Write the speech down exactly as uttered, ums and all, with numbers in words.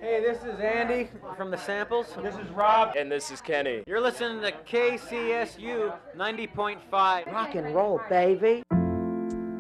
Hey, this is Andy from The Samples. This is Rob. And this is Kenny. You're listening to K C S U ninety point five. Rock and roll, baby.